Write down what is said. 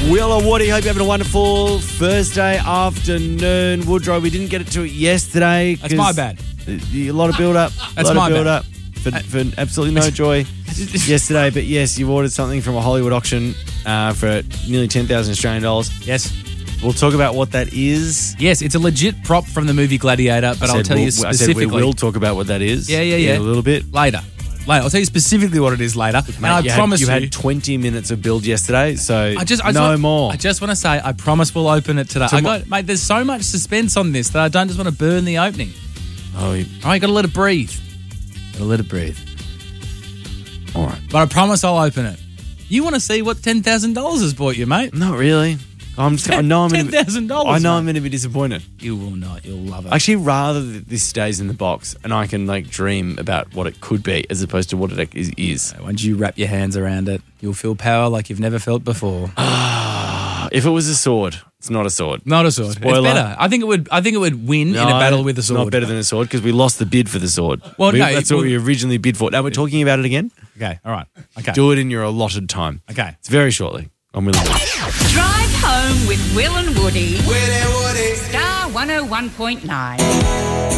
Will and Woody, hope you're having a wonderful Thursday afternoon. Woodrow, we didn't get to it yesterday. That's my bad. A lot of build-up. That's my bad. For absolutely no joy yesterday. But yes, you ordered something from a Hollywood auction for nearly 10,000 Australian dollars. Yes. We'll talk about what that is. Yes, it's a legit prop from the movie Gladiator, but I'll tell you specifically. I said we will talk about what that is. Yeah. In a little bit. Later. I'll tell you specifically what it is later. Mate, and I promise you had 20 minutes of build yesterday, so more. I just want to say, I promise we'll open it today. Mate, there's so much suspense on this that I don't just want to burn the opening. All right, got to let it breathe. All right. But I promise I'll open it. You want to see what $10,000 has bought you, mate? Not really. I know I'm $10,000. I know I'm going to be disappointed. You will not. You'll love it. Actually, rather that this stays in the box and I can dream about what it could be as opposed to what it is. Once you wrap your hands around it, you'll feel power like you've never felt before. If it was a sword, it's not a sword. Not a sword. Spoiler. It's better. I think it would win in a battle with a sword. It's not better than a sword because we lost the bid for the sword. That's what we originally bid for. Now we're talking about it again. Okay. All right. Okay. Do it in your allotted time. Okay. It's very shortly. I'm Will and Woody. Drive home with Will and Woody. Will and Woody. Star 101.9.